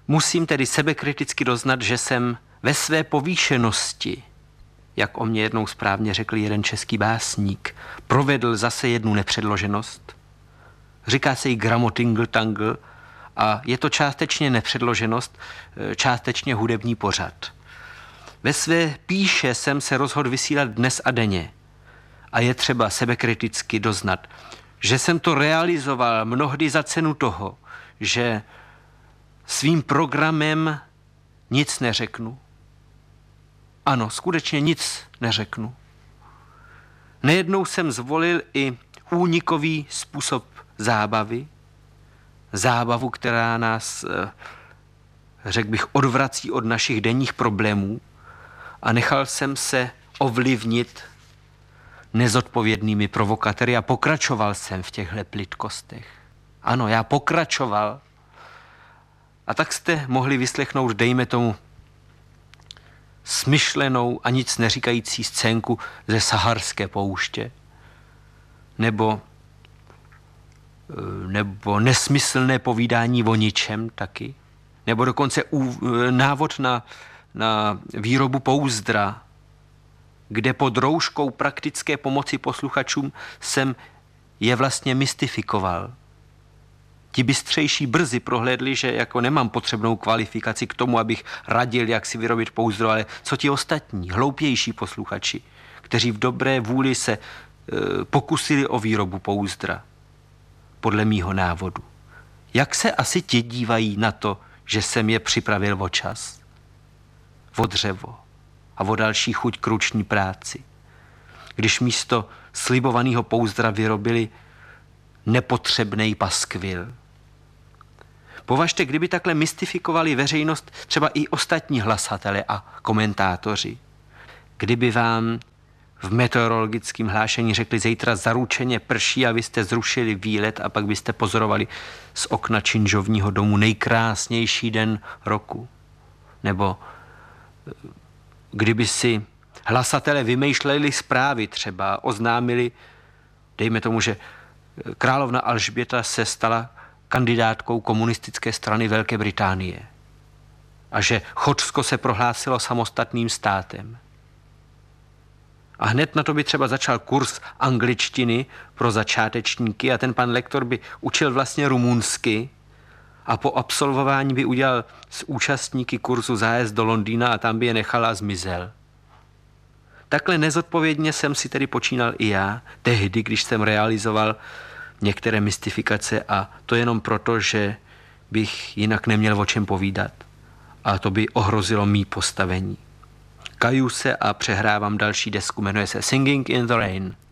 Musím tedy sebekriticky doznat, že jsem ve své povýšenosti, jak o mě jednou správně řekl jeden český básník, provedl zase jednu nepředloženost. Říká se jí gramotingle-tangle a je to částečně nepředloženost, částečně hudební pořad. Ve své píše jsem se rozhodl vysílat dnes a denně a je třeba sebekriticky doznat, že jsem to realizoval mnohdy za cenu toho, že svým programem nic neřeknu. Ano, skutečně nic neřeknu. Nejednou jsem zvolil i únikový způsob zábavy, zábavu, která nás, řekl bych, odvrací od našich denních problémů a nechal jsem se ovlivnit nezodpovědnými provokatéry a pokračoval jsem v těchto plytkostech. Ano, já pokračoval. A tak jste mohli vyslechnout, dejme tomu, smyšlenou a nic neříkající scénku ze Saharské pouště, nebo nesmyslné povídání o ničem taky, nebo dokonce návod na výrobu pouzdra, kde pod rouškou praktické pomoci posluchačům jsem je vlastně mystifikoval. Ti bystřejší brzy prohlédli, že jako nemám potřebnou kvalifikaci k tomu, abych radil, jak si vyrobit pouzdro, ale co ti ostatní, hloupější posluchači, kteří v dobré vůli se pokusili o výrobu pouzdra, podle mýho návodu. Jak se asi ti dívají na to, že jsem je připravil o čas, o dřevo a o další chuť k ruční práci, když místo slibovaného pouzdra vyrobili nepotřebnej paskvil. Považte, kdyby takhle mystifikovali veřejnost třeba i ostatní hlasatele a komentátoři. Kdyby vám v meteorologickém hlášení řekli, zítra zaručeně prší a vy jste zrušili výlet a pak byste pozorovali z okna činžovního domu nejkrásnější den roku. Nebo kdyby si hlasatele vymýšleli zprávy třeba, oznámili, dejme tomu, že královna Alžběta se stala kandidátkou komunistické strany Velké Británie a že Chotsko se prohlásilo samostatným státem. A hned na to by třeba začal kurz angličtiny pro začátečníky a ten pan lektor by učil vlastně rumunsky a po absolvování by udělal z účastníky kurzu zájezd do Londýna a tam by je nechal a zmizel. Takhle nezodpovědně jsem si tedy počínal i já, tehdy, když jsem realizoval některé mystifikace a to jenom proto, že bych jinak neměl o čem povídat a to by ohrozilo mý postavení. Kaju se a přehrávám další desku, jmenuje se Singing in the Rain.